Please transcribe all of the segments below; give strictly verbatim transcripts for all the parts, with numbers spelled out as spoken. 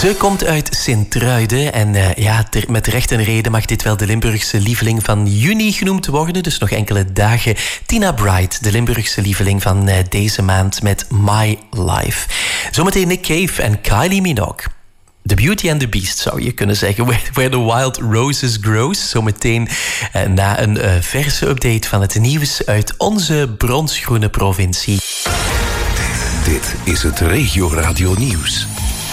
Ze komt uit Sint-Truiden en uh, ja, ter, met recht en reden mag dit wel de Limburgse lieveling van juni genoemd worden. Dus nog enkele dagen. Tina Bright, de Limburgse lieveling van uh, deze maand met My Life. Zometeen Nick Cave en Kylie Minogue. The Beauty and the Beast zou je kunnen zeggen. Where, where the Wild Roses Grows. Zometeen uh, na een uh, verse update van het nieuws uit onze bronsgroene provincie. Dit is het Regio Radio Nieuws.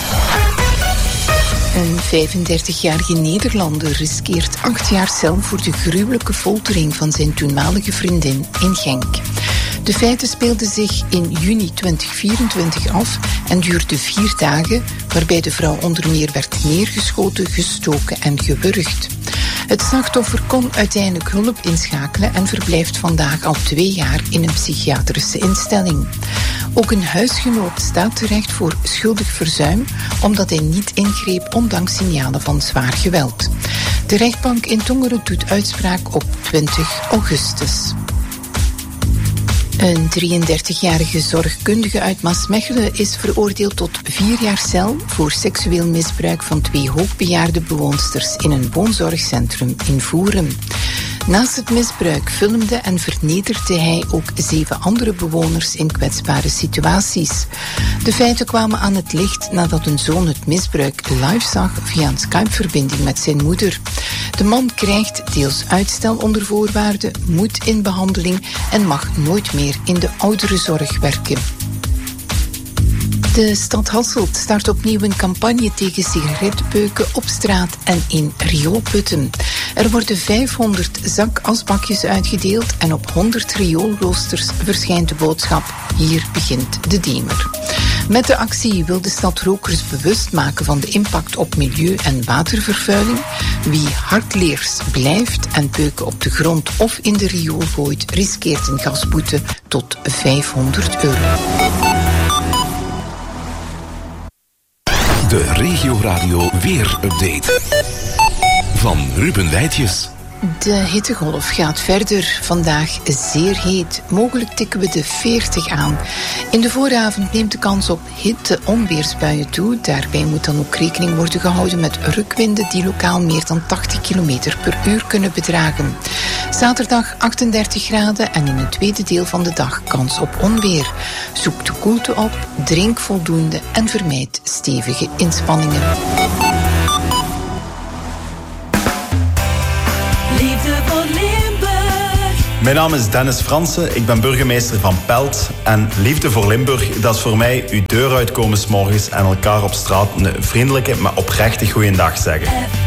Een vijfendertigjarige Nederlander riskeert acht jaar cel voor de gruwelijke foltering van zijn toenmalige vriendin in Genk. De feiten speelden zich in juni twintig vierentwintig af en duurden vier dagen, waarbij de vrouw onder meer werd neergeschoten, gestoken en gewurgd. Het slachtoffer kon uiteindelijk hulp inschakelen en verblijft vandaag al twee jaar in een psychiatrische instelling. Ook een huisgenoot staat terecht voor schuldig verzuim, omdat hij niet ingreep ondanks signalen van zwaar geweld. De rechtbank in Tongeren doet uitspraak op twintig augustus. Een drieëndertigjarige zorgkundige uit Maasmechelen is veroordeeld tot vier jaar cel voor seksueel misbruik van twee hoogbejaarde bewoonsters in een woonzorgcentrum in Voeren. Naast het misbruik filmde en vernederde hij ook zeven andere bewoners in kwetsbare situaties. De feiten kwamen aan het licht nadat een zoon het misbruik live zag via een Skype-verbinding met zijn moeder. De man krijgt deels uitstel onder voorwaarden, moet in behandeling en mag nooit meer in de ouderenzorg werken. De stad Hasselt start opnieuw een campagne tegen sigarettenpeuken op straat en in rioolputten. Er worden vijfhonderd zakasbakjes uitgedeeld en op honderd rioolroosters verschijnt de boodschap: hier begint de demer. Met de actie wil de stad rokers bewust maken van de impact op milieu- en watervervuiling. Wie hardleers blijft en peuken op de grond of in de riool gooit, riskeert een gasboete tot vijfhonderd euro. De Regio Radio Weer-update van Ruben Wijtjes. De hittegolf gaat verder. Vandaag zeer heet. Mogelijk tikken we de veertig aan. In de vooravond neemt de kans op hitte onweersbuien toe. Daarbij moet dan ook rekening worden gehouden met rukwinden die lokaal meer dan tachtig kilometer per uur kunnen bedragen. Zaterdag achtendertig graden en in het tweede deel van de dag kans op onweer. Zoek de koelte op, drink voldoende en vermijd stevige inspanningen. Mijn naam is Dennis Fransen, ik ben burgemeester van Pelt. En Liefde voor Limburg, dat is voor mij uw deur uitkomen 's morgens en elkaar op straat een vriendelijke, maar oprechte goeiedag zeggen.